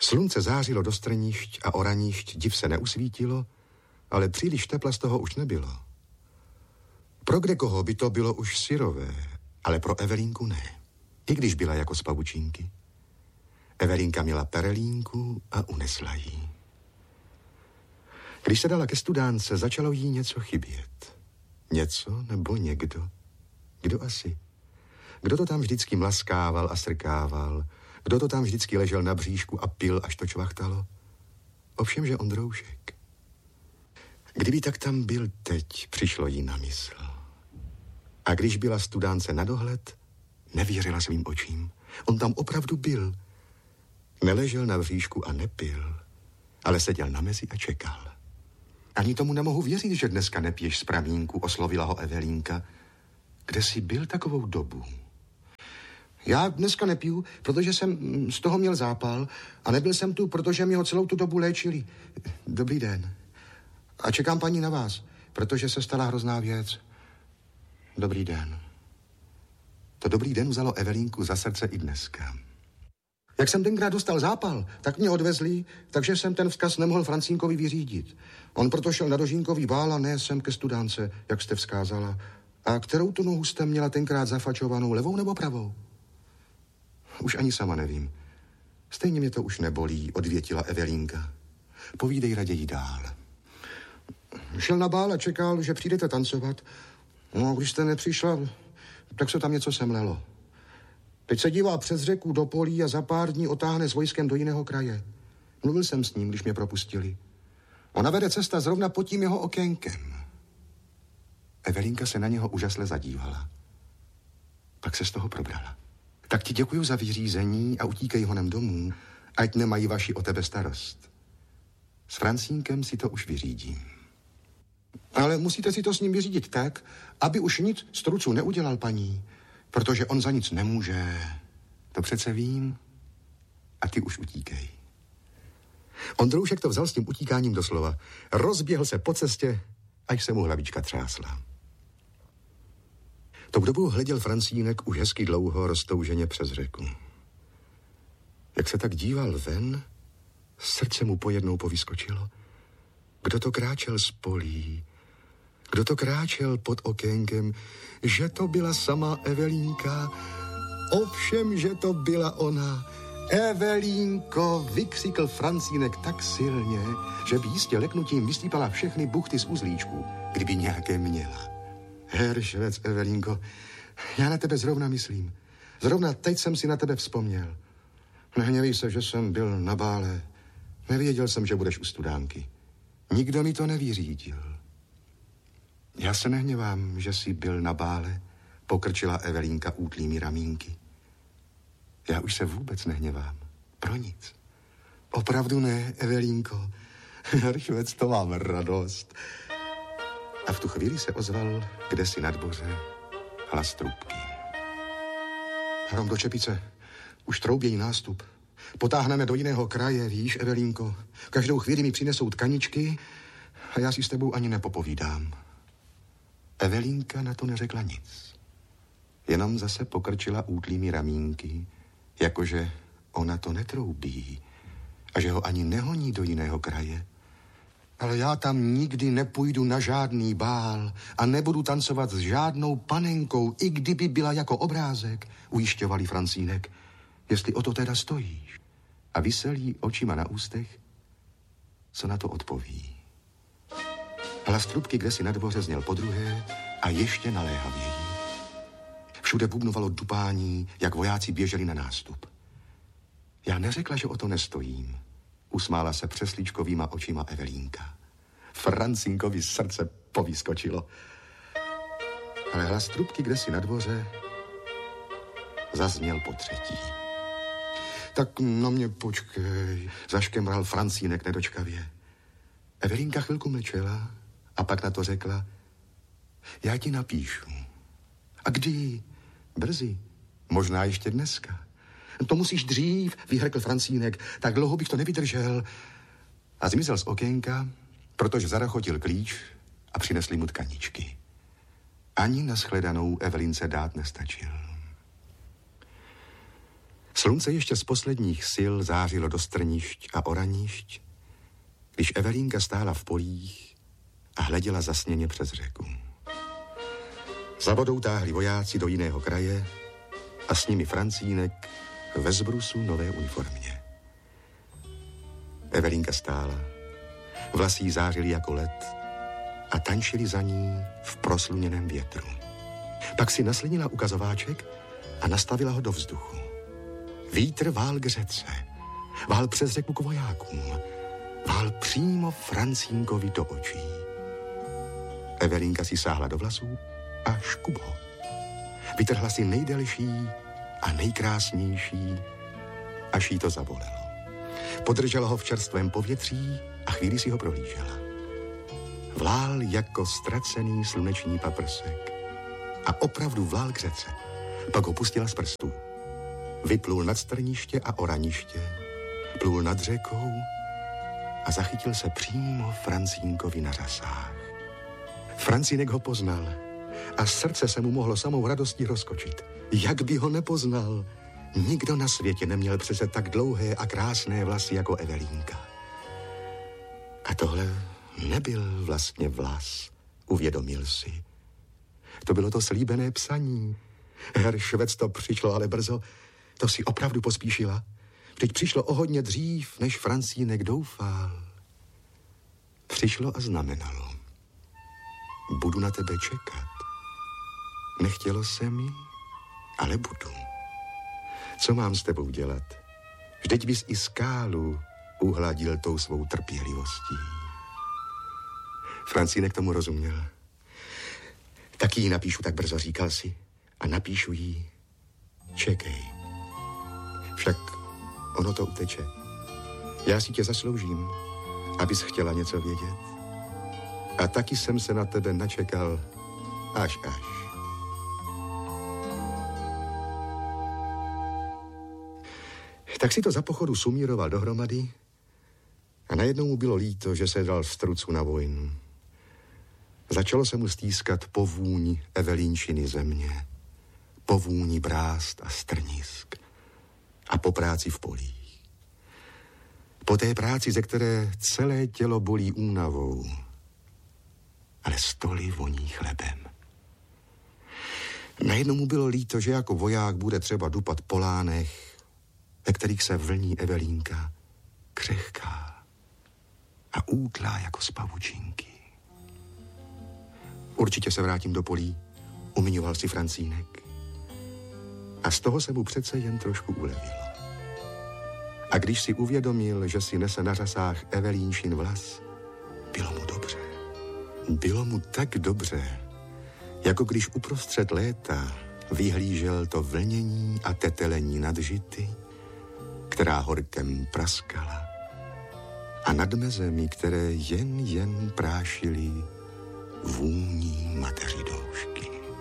Slunce zářilo do strnišť a oranišť, div se neusvítilo, ale příliš tepla z toho už nebylo. Pro kdekoho by to bylo už syrové, ale pro Evelínku ne. I když byla jako z pavučinky. Evelínka měla perelínku a unesla jí. Když se dala ke studánce, začalo jí něco chybět. Něco nebo někdo? Kdo asi? Kdo to tam vždycky mlaskával a srkával? Kdo to tam vždycky ležel na bříšku a pil, až to čvachtalo? Ovšem, že Ondroušek. Kdyby tak tam byl teď, přišlo jí na mysl. A když byla studánce na dohled, nevěřila svým očím. On tam opravdu byl. Neležel na bříšku a nepil, ale seděl na mezi a čekal. Ani tomu nemohu věřit, že dneska nepiješ z pramínku, oslovila ho Evelínka. Kde jsi byl takovou dobu? Já dneska nepiju, protože jsem z toho měl zápal a nebyl jsem tu, protože mi ho celou tu dobu léčili. Dobrý den. A čekám paní na vás, protože se stala hrozná věc. Dobrý den. To dobrý den vzalo Evelínku za srdce i dneska. Jak jsem tenkrát dostal zápal, tak mě odvezli, takže jsem ten vzkaz nemohl Francínkovi vyřídit. On proto šel na Dožínkový vál a ne sem ke studánce, jak jste vzkázala. A kterou tu nohu jste měla tenkrát zafačovanou, levou nebo pravou? Už ani sama nevím. Stejně mě to už nebolí, odvětila Evelínka. Povídej raději dál. Šel na bál a čekal, že přijdete tancovat. No, když jste nepřišla, tak se tam něco semlelo. Teď se dívá přes řeku do polí a za pár dní otáhne s vojskem do jiného kraje. Mluvil jsem s ním, když mě propustili. Ona vede cesta zrovna pod tím jeho okénkem. Evelínka se na něho úžasle zadívala. Pak se z toho probrala. Tak ti děkuju za vyřízení a utíkej honem domů, ať nemají vaši o tebe starost. S Francínkem si to už vyřídím. Ale musíte si to s ním vyřídit tak, aby už nic z trucu neudělal, paní, protože on za nic nemůže. To přece vím. A ty už utíkej. Ondroušek to vzal s tím utíkáním doslova. Rozběhl se po cestě, až se mu hlavička třásla. Tou dobu hleděl Francínek už hezky dlouho roztouženě přes řeku. Jak se tak díval ven, srdce mu pojednou povyskočilo. Kdo to kráčel z polí? Kdo to kráčel pod okénkem? Že to byla sama Evelínka? Ovšem, že to byla ona. Evelínko, vykřikl Francínek tak silně, že by jistě leknutím vystýpala všechny buchty z uzlíčku, kdyby nějaké měla. Heršvec, Evelínko, já na tebe zrovna myslím. Zrovna teď jsem si na tebe vzpomněl. Nehněvej se, že jsem byl na bále. Nevěděl jsem, že budeš u studánky. Nikdo mi to nevyřídil. Já se nehněvám, že jsi byl na bále, pokrčila Evelínka útlými ramínky. Já už se vůbec nehněvám. Pro nic. Opravdu ne, Evelínko. Heršvec, to mám radost. A v tu chvíli se ozval kdesi na dvoře hlas trubky. Hrom do čepice, už troubějí nástup. Potáhneme do jiného kraje, víš, Evelínko. Každou chvíli mi přinesou tkaničky a já si s tebou ani nepopovídám. Evelínka na to neřekla nic. Jenom zase pokrčila útlými ramínky, jakože ona to netroubí a že ho ani nehoní do jiného kraje. Ale já tam nikdy nepůjdu na žádný bál a nebudu tancovat s žádnou panenkou, i kdyby byla jako obrázek, ujišťovali Francínek. Jestli o to teda stojíš. A vyselí očima na ústech, co na to odpoví. Hlas trubky kdesi na dvoře zněl podruhé a ještě naléhavěji. Všude bubnovalo dupání, jak vojáci běželi na nástup. Já neřekla, že o to nestojím. Usmála se přeslíčkovýma očima Evelínka. Francínkovi srdce povyskočilo. Ale hlas trubky kdesi na dvoře zazněl po třetí. Tak na mě počkej, zaškemral Francínek nedočkavě. Evelínka chvilku mlčela a pak na to řekla: já ti napíšu. A kdy? Brzy. Možná ještě dneska. To musíš dřív, vyhrkl Francínek. Tak dlouho bych to nevydržel. A zmizel z okénka, protože zarachotil klíč a přinesli mu tkaničky. Ani na shledanou Evelínce dát nestačil. Slunce ještě z posledních sil zářilo do strnišť a oranišť, když Evelínka stála v polích a hleděla zasněně přes řeku. Za vodou táhli vojáci do jiného kraje a s nimi Francínek ve zbrusu nové uniformě. Evelínka stála, vlasy jí zářily jako led a tančili za ní v prosluněném větru. Pak si naslinila ukazováček a nastavila ho do vzduchu. Vítr vál k řece, vál přes řeku k vojákům, vál přímo Francínkovi do očí. Evelínka si sáhla do vlasů a škup ho. Vytrhla si nejdelší a nejkrásnější, až jí to zabolelo. Podržela ho v čerstvém povětří a chvíli si ho prohlížela. Vlál jako ztracený sluneční paprsek a opravdu vlál k řece. Pak ho pustila z prstů. Vyplul nad strniště a oraniště, plul nad řekou a zachytil se přímo Francínkovi na řasách. Francínek ho poznal a srdce se mu mohlo samou radostí rozkočit. Jak by ho nepoznal? Nikdo na světě neměl přece tak dlouhé a krásné vlasy jako Evelínka. A tohle nebyl vlastně vlas, uvědomil si. To bylo to slíbené psaní. Herr Švec to přišlo ale brzo. To si opravdu pospíšila. Vždyť přišlo o hodně dřív, než Francínek doufal. Přišlo a znamenalo. Budu na tebe čekat. Nechtělo se mi, ale budu. Co mám s tebou dělat? Vždyť bys i skálu uhladil tou svou trpělivostí. Francínek tomu rozuměl. Taky ji napíšu tak brzo, říkal si. A napíšu jí, čekej. Však ono to uteče. Já si tě zasloužím, abys chtěla něco vědět. A taky jsem se na tebe načekal až. Tak si to za pochodu sumíroval dohromady a najednou mu bylo líto, že se dal v strucu na vojnu. Začalo se mu stýskat po vůni Evelínčiny země, po vůni brást a strnisk a po práci v polích. Po té práci, ze které celé tělo bolí únavou, ale stoly voní chlebem. Najednou mu bylo líto, že jako voják bude třeba dupat po lánech, ve kterých se vlní Evelínka, křehká a útlá jako z pavučinky. Určitě se vrátím do polí, umiňoval si Francínek. A z toho se mu přece jen trošku ulevilo. A když si uvědomil, že si nese na řasách Evelínčin vlas, bylo mu dobře. Bylo mu tak dobře, jako když uprostřed léta vyhlížel to vlnění a tetelení nad žity, která horkem praskala, a nad mezemi, které jen prášily vůní mateři doušky.